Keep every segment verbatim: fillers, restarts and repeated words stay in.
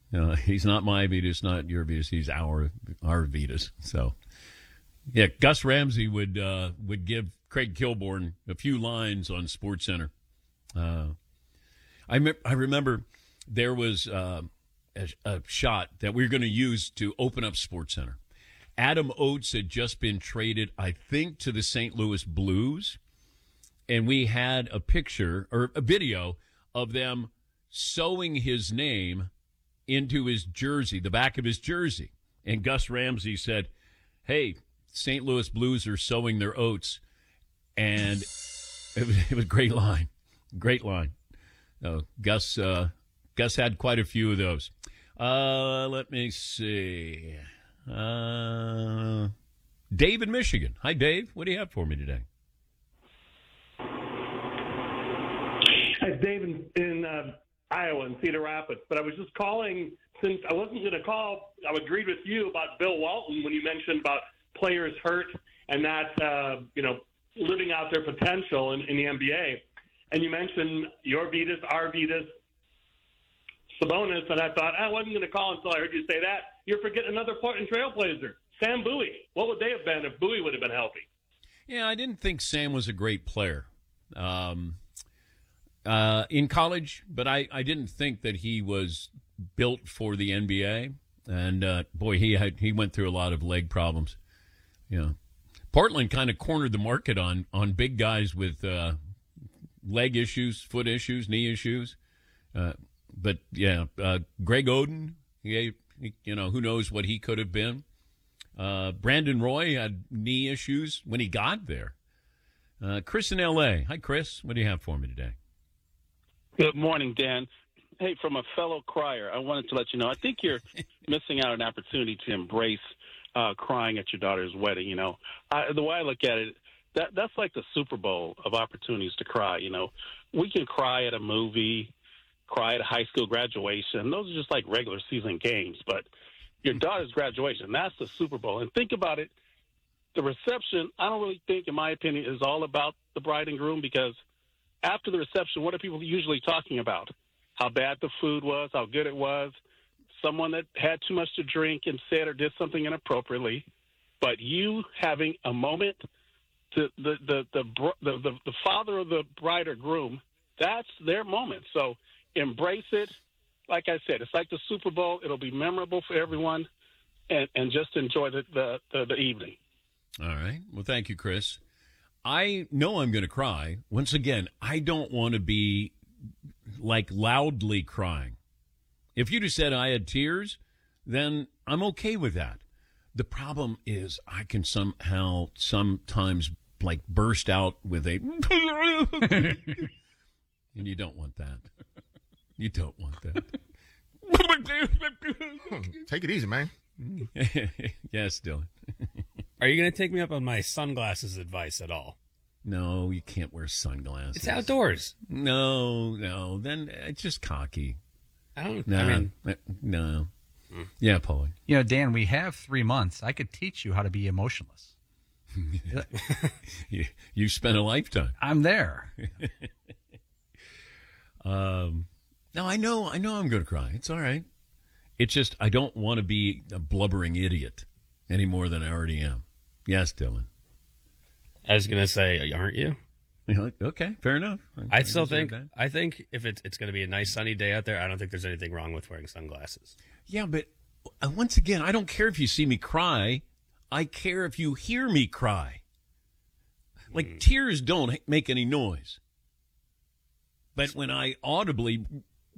Uh, he's not my Vitas, not your Vitas. He's our our Vitas. So, yeah, Gus Ramsey would uh, would give Craig Kilborn a few lines on SportsCenter. Uh, I me- I remember there was uh, a, a shot that we were going to use to open up SportsCenter. Adam Oates had just been traded, I think, to the Saint Louis Blues, and we had a picture or a video of them sewing his name into his jersey, the back of his jersey. And Gus Ramsey said, hey, Saint Louis Blues are sowing their oats. And it was, it was a great line. Great line. Uh, Gus uh, Gus had quite a few of those. Uh, let me see. Uh, Dave in Michigan. Hi, Dave. What do you have for me today? Hi, Dave in, in uh, Iowa in Cedar Rapids. But I was just calling since I wasn't going to call. I agreed with you about Bill Walton when you mentioned about players hurt and not, uh, you know, living out their potential in, in the N B A. And you mentioned your Vitas, our Vitas, Sabonis, and I thought I wasn't going to call until I heard you say that. You're forgetting another Portland Trailblazer, Sam Bowie. What would they have been if Bowie would have been healthy? Yeah, I didn't think Sam was a great player um, uh, in college, but I, I didn't think that he was built for the N B A. And, uh, boy, he had he went through a lot of leg problems. You know, Portland kind of cornered the market on, on big guys with uh, leg issues, foot issues, knee issues. Uh, but, yeah, uh, Greg Oden, he, he, you know, who knows what he could have been. Uh, Brandon Roy had knee issues when he got there. Uh, Chris in L A. Hi, Chris. What do you have for me today? Good morning, Dan. Hey, from a fellow crier, I wanted to let you know, I think you're missing out on an opportunity to embrace uh, crying at your daughter's wedding. You know, I, the way I look at it, that that's like the Super Bowl of opportunities to cry. You know, we can cry at a movie, cry at a high school graduation. Those are just like regular season games. But your daughter's graduation, that's the Super Bowl. And think about it, the reception, I don't really think, in my opinion, is all about the bride and groom, because after the reception, what are people usually talking about? How bad the food was, how good it was, someone that had too much to drink and said or did something inappropriately. But you having a moment, to the the the the, the, the father of the bride or groom, that's their moment. So embrace it. Like I said, it's like the Super Bowl. It'll be memorable for everyone, and, and just enjoy the, the, the, the evening. All right. Well, thank you, Chris. I know I'm going to cry. Once again, I don't want to be, like, loudly crying. If you just said I had tears, then I'm okay with that. The problem is I can somehow sometimes, like, burst out with a... and you don't want that. You don't want that. Take it easy, man. Yes, Dylan. Are you going to take me up on my sunglasses advice at all? No, you can't wear sunglasses. It's outdoors. No, no. Then it's just cocky. I don't. No, I mean, no. Mm. Yeah, Paulie. You know, Dan, we have three months. I could teach you how to be emotionless. you, you spent a lifetime. I'm there. um. No, I know, I know I'm going to cry. It's all right. It's just I don't want to be a blubbering idiot any more than I already am. Yes, Dylan. I was going to say, aren't you? You know, okay, fair enough. I, I still think, I think if it's, it's going to be a nice sunny day out there, I don't think there's anything wrong with wearing sunglasses. Yeah, but uh, once again, I don't care if you see me cry. I care if you hear me cry. Like, mm. tears don't make any noise. But when I audibly...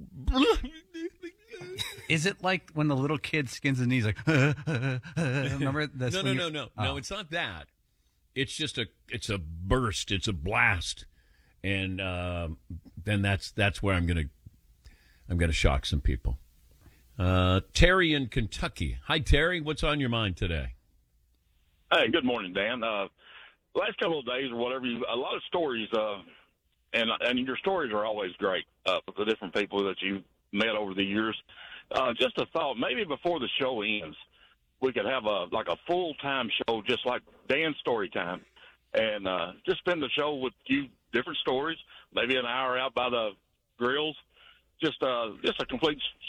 Is it like when the little kid skins his knees like, uh, uh, uh, remember this? No, no, no, no. Oh. No, it's not that. It's just a, it's a burst. It's a blast. And uh, then that's that's where I'm going to, I'm going to shock some people. Uh, Terry in Kentucky. Hi, Terry. What's on your mind today? Hey, good morning, Dan. Uh, last couple of days or whatever, you, a lot of stories, uh, and and your stories are always great uh, with the different people that you met over the years. Uh, just a thought, maybe before the show ends, we could have a like a full time show, just like Dan's Story Time, and uh, just spend the show with you different stories. Maybe an hour out by the grills, just uh, just a complete